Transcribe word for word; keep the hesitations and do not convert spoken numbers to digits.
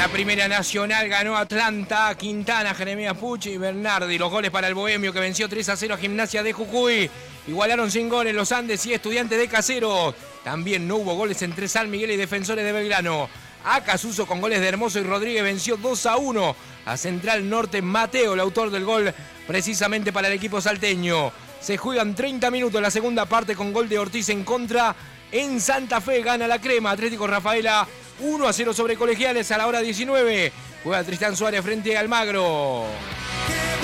la Primera Nacional ganó Atlanta, Quintana, Jeremías Pucci y Bernardi. Los goles para el Bohemio, que venció tres a cero a Gimnasia de Jujuy. Igualaron sin goles los Andes y Estudiantes de Caseros. También no hubo goles entre San Miguel y Defensores de Belgrano. Acasuso, con goles de Hermoso y Rodríguez, venció dos a uno a Central Norte. Mateo, el autor del gol precisamente para el equipo salteño. Se juegan treinta minutos la segunda parte con gol de Ortiz en contra. En Santa Fe gana la Crema. Atlético Rafaela uno a cero sobre Colegiales a la hora diecinueve. Juega Tristán Suárez frente a Almagro.